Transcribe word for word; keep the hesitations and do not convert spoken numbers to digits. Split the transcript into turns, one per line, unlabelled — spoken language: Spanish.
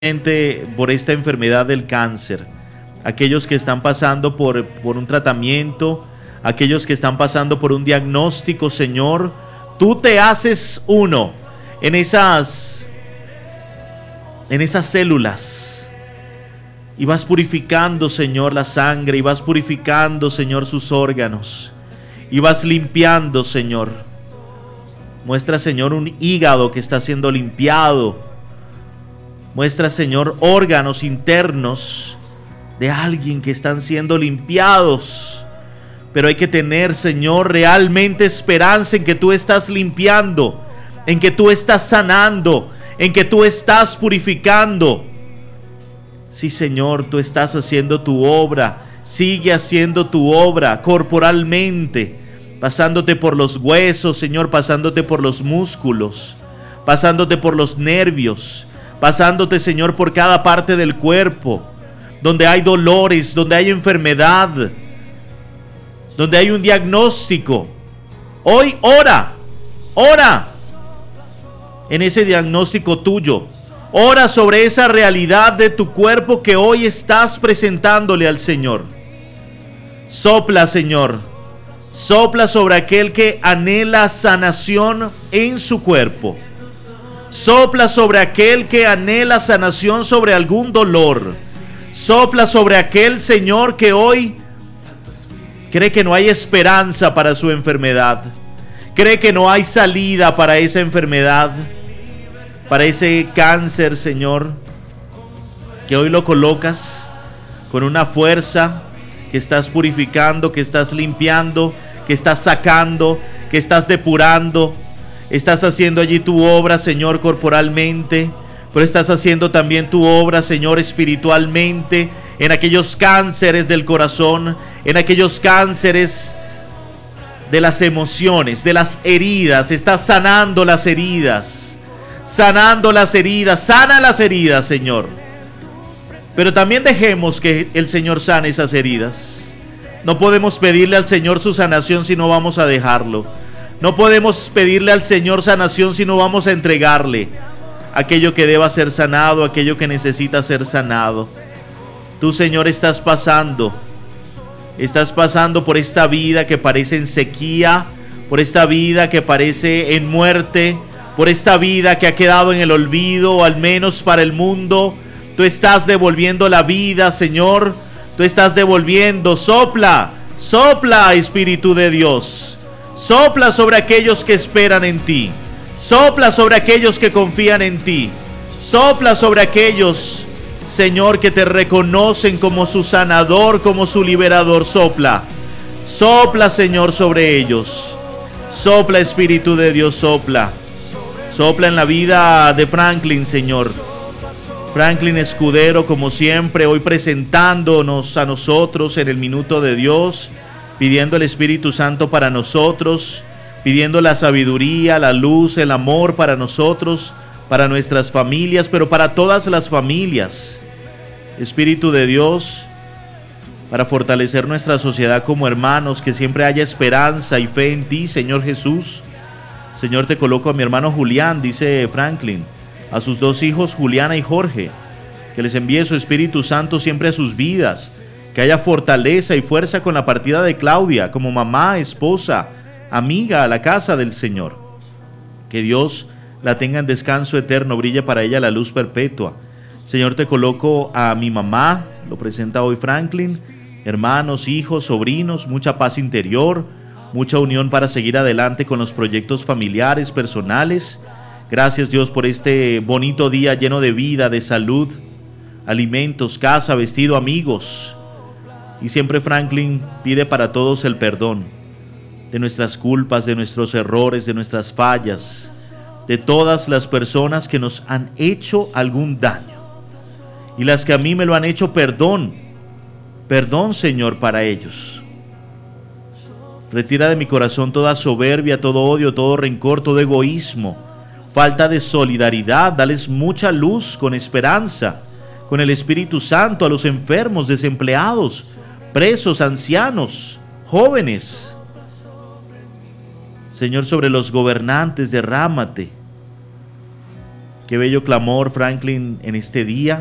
por esta enfermedad del cáncer, aquellos que están pasando por, por un tratamiento, aquellos que están pasando por un diagnóstico, Señor, tú te haces uno en esas, en esas células y vas purificando, Señor, la sangre, y vas purificando, Señor, sus órganos, y vas limpiando, Señor. Muestra, Señor, un hígado que está siendo limpiado. Muestra, Señor, órganos internos de alguien que están siendo limpiados. Pero hay que tener, Señor, realmente esperanza en que tú estás limpiando, en que tú estás sanando, en que tú estás purificando. Sí, Señor, tú estás haciendo tu obra. Sigue haciendo tu obra corporalmente, pasándote por los huesos, Señor, pasándote por los músculos, pasándote por los nervios, pasándote, Señor, por cada parte del cuerpo, donde hay dolores, donde hay enfermedad, donde hay un diagnóstico. Hoy ora, ora en ese diagnóstico tuyo. Ora sobre esa realidad de tu cuerpo que hoy estás presentándole al Señor. Sopla, Señor. Sopla sobre aquel que anhela sanación en su cuerpo. Sopla sobre aquel que anhela sanación sobre algún dolor. Sopla sobre aquel, Señor, que hoy cree que no hay esperanza para su enfermedad. Cree que no hay salida para esa enfermedad, para ese cáncer, Señor. Que hoy lo colocas con una fuerza, que estás purificando, que estás limpiando, que estás sacando, que estás depurando. Estás haciendo allí tu obra, Señor, corporalmente, pero estás haciendo también tu obra, Señor, espiritualmente, en aquellos cánceres del corazón, en aquellos cánceres de las emociones, de las heridas. Estás sanando las heridas, sanando las heridas, sana las heridas, Señor. Pero también dejemos que el Señor sane esas heridas. No podemos pedirle al Señor su sanación si no vamos a dejarlo. No podemos pedirle al Señor sanación si no vamos a entregarle aquello que deba ser sanado, aquello que necesita ser sanado. Tú, Señor, estás pasando, estás pasando por esta vida que parece en sequía, por esta vida que parece en muerte, por esta vida que ha quedado en el olvido, o al menos para el mundo. Tú estás devolviendo la vida, Señor. Tú estás devolviendo. Sopla, sopla, Espíritu de Dios. Sopla sobre aquellos que esperan en ti. Sopla sobre aquellos que confían en ti. Sopla sobre aquellos, Señor, que te reconocen como su sanador, como su liberador. Sopla. Sopla, Señor, sobre ellos. Sopla, Espíritu de Dios, sopla. Sopla en la vida de Franklin, Señor. Franklin Escudero, como siempre, hoy presentándonos a nosotros en el minuto de Dios, pidiendo el Espíritu Santo para nosotros, pidiendo la sabiduría, la luz, el amor para nosotros, para nuestras familias, pero para todas las familias. Espíritu de Dios, para fortalecer nuestra sociedad como hermanos, que siempre haya esperanza y fe en ti, Señor Jesús. Señor, te coloco a mi hermano Julián, dice Franklin, a sus dos hijos, Juliana y Jorge, que les envíe su Espíritu Santo siempre a sus vidas, que haya fortaleza y fuerza con la partida de Claudia, como mamá, esposa, amiga a la casa del Señor. Que Dios la tenga en descanso eterno, brille para ella la luz perpetua. Señor, te coloco a mi mamá, lo presenta hoy Franklin, hermanos, hijos, sobrinos, mucha paz interior, mucha unión para seguir adelante con los proyectos familiares, personales. Gracias, Dios, por este bonito día lleno de vida, de salud, alimentos, casa, vestido, amigos. Y siempre Franklin pide para todos el perdón de nuestras culpas, de nuestros errores, de nuestras fallas, de todas las personas que nos han hecho algún daño. Y las que a mí me lo han hecho, perdón. Perdón, Señor, para ellos. Retira de mi corazón toda soberbia, todo odio, todo rencor, todo egoísmo, falta de solidaridad. Dales mucha luz con esperanza, con el Espíritu Santo a los enfermos, desempleados, presos, ancianos, jóvenes. Señor, sobre los gobernantes derrámate. Qué bello clamor, Franklin, en este día.